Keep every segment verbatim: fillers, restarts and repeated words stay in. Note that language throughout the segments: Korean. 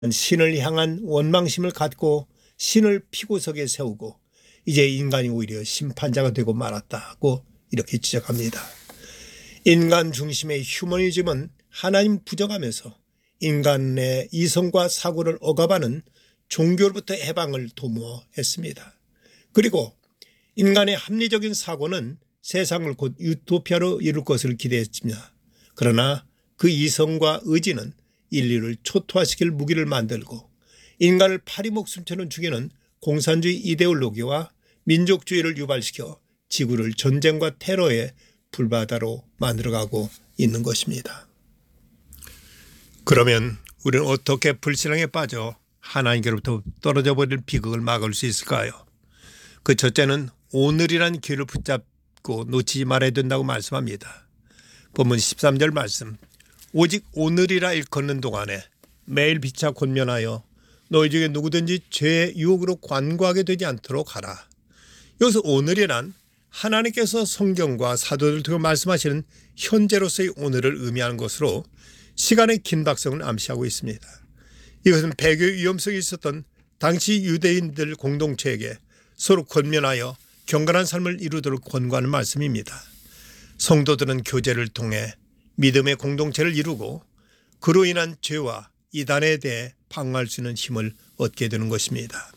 신을 향한 원망심을 갖고 신을 피고석에 세우고 이제 인간이 오히려 심판자가 되고 말았다고 이렇게 지적합니다. 인간 중심의 휴머니즘은 하나님 부정하면서 인간의 이성과 사고를 억압하는 종교로부터 해방을 도모했습니다. 그리고 인간의 합리적인 사고는 세상을 곧 유토피아로 이룰 것을 기대했습니다. 그러나 그 이성과 의지는 인류를 초토화시킬 무기를 만들고 인간을 파리목숨처럼 죽이는 공산주의 이데올로기와 민족주의를 유발시켜 지구를 전쟁과 테러의 불바다로 만들어가고 있는 것입니다. 그러면 우리는 어떻게 불신앙에 빠져 하나님께로부터 떨어져 버릴 비극을 막을 수 있을까요? 그 첫째는 오늘이란 기회를 붙잡고 놓치지 말아야 된다고 말씀합니다. 본문 십삼 절 말씀, 오직 오늘이라 일컫는 동안에 매일 피차 권면하여 너희 중에 누구든지 죄의 유혹으로 관과하게 되지 않도록 하라. 여기서 오늘이란 하나님께서 성경과 사도들을 통해 말씀하시는 현재로서의 오늘을 의미하는 것으로 시간의 긴박성을 암시하고 있습니다. 이것은 배교의 위험성이 있었던 당시 유대인들 공동체에게 서로 권면하여 경건한 삶을 이루도록 권고하는 말씀입니다. 성도들은 교제를 통해 믿음의 공동체를 이루고 그로 인한 죄와 이단에 대해 방어할 수 있는 힘을 얻게 되는 것입니다.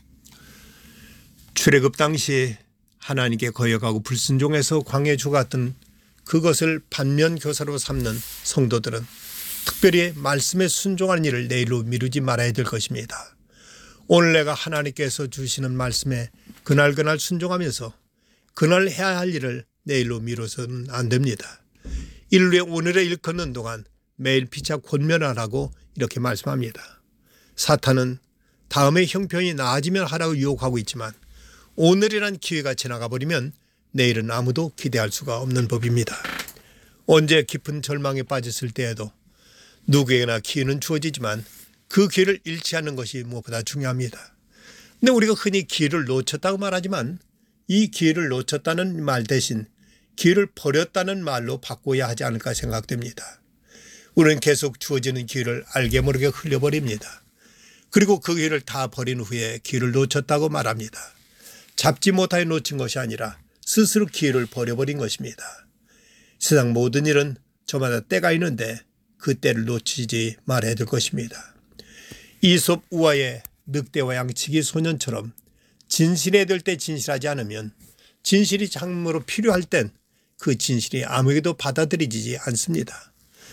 출애굽 당시 하나님께 거역하고 불순종해서 광야에 죽었던 그것을 반면교사로 삼는 성도들은 특별히 말씀에 순종하는 일을 내일로 미루지 말아야 될 것입니다. 오늘 내가 하나님께서 주시는 말씀에 그날그날 순종하면서 그날 해야 할 일을 내일로 미뤄서는 안 됩니다. 인류의 오늘에 일컫는 동안 매일 피차 권면하라고 이렇게 말씀합니다. 사탄은 다음의 형편이 나아지면 하라고 유혹하고 있지만 오늘이란 기회가 지나가 버리면 내일은 아무도 기대할 수가 없는 법입니다. 언제 깊은 절망에 빠졌을 때에도 누구에게나 기회는 주어지지만 그 기회를 잃지 않는 것이 무엇보다 중요합니다. 근데 우리가 흔히 기회를 놓쳤다고 말하지만 이 기회를 놓쳤다는 말 대신 기회를 버렸다는 말로 바꿔야 하지 않을까 생각됩니다. 우리는 계속 주어지는 기회를 알게 모르게 흘려버립니다. 그리고 그 기회를 다 버린 후에 기회를 놓쳤다고 말합니다. 잡지 못하여 놓친 것이 아니라 스스로 기회를 버려버린 것입니다. 세상 모든 일은 저마다 때가 있는데 그 때를 놓치지 말아야 될 것입니다. 이솝 우화의 늑대와 양치기 소년처럼 진실해야 될 때 진실하지 않으면 진실이 참으로 필요할 땐 그 진실이 아무에게도 받아들이지 않습니다.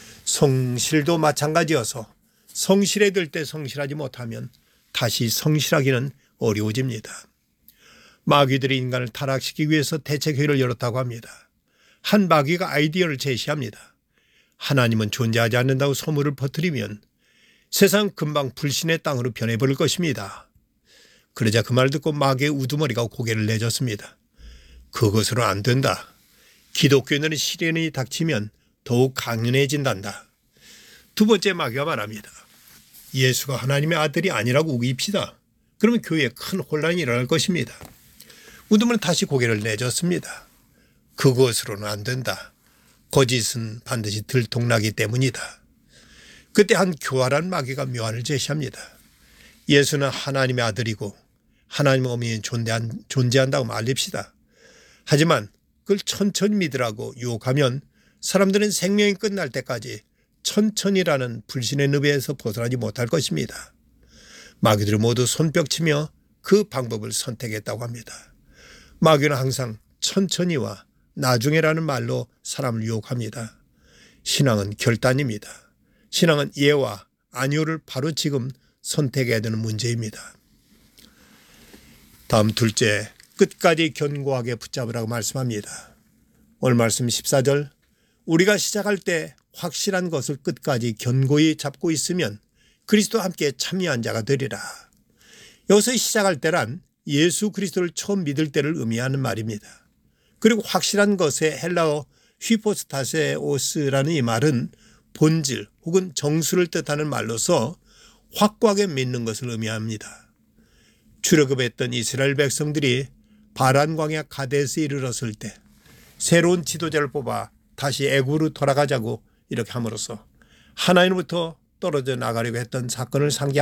성실도 마찬가지여서 성실해야 될 때 성실하지 못하면 다시 성실하기는 어려워집니다. 마귀들이 인간을 타락시키기 위해서 대책회의를 열었다고 합니다. 한 마귀가 아이디어를 제시합니다. 하나님은 존재하지 않는다고 소문을 퍼뜨리면 세상 금방 불신의 땅으로 변해버릴 것입니다. 그러자 그 말을 듣고 마귀의 우두머리가 고개를 내줬습니다. 그것으로 안 된다. 기독교인들은 시련이 닥치면 더욱 강연해진단다. 두 번째 마귀가 말합니다. 예수가 하나님의 아들이 아니라고 우깁시다. 그러면 교회에 큰 혼란이 일어날 것입니다. 우두머리는 다시 고개를 내줬습니다. 그것으로는 안 된다. 거짓은 반드시 들통나기 때문이다. 그때 한 교활한 마귀가 묘안을 제시합니다. 예수는 하나님의 아들이고 하나님 어머니는 존재한, 존재한다고 말립시다. 하지만 그걸 천천히 믿으라고 유혹하면 사람들은 생명이 끝날 때까지 천천히라는 불신의 늪에서 벗어나지 못할 것입니다. 마귀들은 모두 손뼉치며 그 방법을 선택했다고 합니다. 마귀는 항상 천천히와 나중에라는 말로 사람을 유혹합니다. 신앙은 결단입니다. 신앙은 예와 아니오를 바로 지금 선택해야 되는 문제입니다. 다음 둘째, 끝까지 견고하게 붙잡으라고 말씀합니다. 오늘 말씀 십사 절, 우리가 시작할 때 확실한 것을 끝까지 견고히 잡고 있으면 그리스도와 함께 참여한 자가 되리라. 여기서 시작할 때란 예수 그리스도를 처음 믿을 때를 의미하는 말입니다. 그리고 확실한 것의 헬라어 휘포스타세오스라는 이 말은 본질 혹은 정수를 뜻하는 말로서 확고하게 믿는 것을 의미합니다. 출애굽했던 이스라엘 백성들이 바란 광야 가데스에 이르렀을 때 새로운 지도자를 뽑아 다시 애굽으로 돌아가자고 이렇게 함으로써 하나님으로부터 떨어져 나가려고 했던 사건을 상기